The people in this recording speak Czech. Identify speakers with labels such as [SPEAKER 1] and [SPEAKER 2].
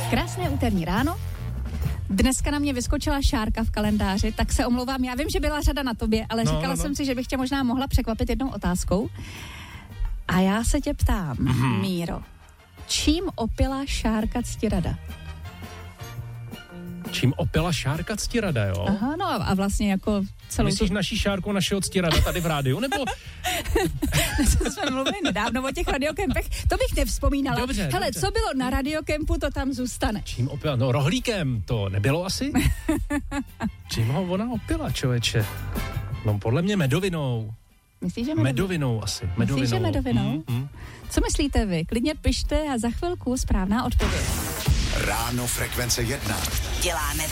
[SPEAKER 1] Krásné úterní ráno. Dneska na mě vyskočila šárka v kalendáři, tak se omlouvám. Já vím, že byla řada na tobě, ale říkala jsem si, že bych tě možná mohla překvapit jednou otázkou. A já se tě ptám, Míro, čím opila šárka Ctirada?
[SPEAKER 2] Čím opila šárka Ctirada, jo?
[SPEAKER 1] Aha, no a vlastně jako celou...
[SPEAKER 2] Myslíš naší šárku našeho Ctirada tady v rádiu, nebo...
[SPEAKER 1] To jsme mluvili nedávno o těch radiokempech, to bych nevzpomínala.
[SPEAKER 2] Dobře.
[SPEAKER 1] Co bylo na radiokempu, to tam zůstane.
[SPEAKER 2] Čím opila? No rohlíkem to nebylo asi? Čím ho ona opila, člověče? No podle mě medovinou.
[SPEAKER 1] Myslíš, že
[SPEAKER 2] medovinou asi.
[SPEAKER 1] Myslíš, že medovinou? Co myslíte vy? Klidně pište a za chvilku správná odpověď.
[SPEAKER 3] Ráno Frekvence 1.
[SPEAKER 4] Děláme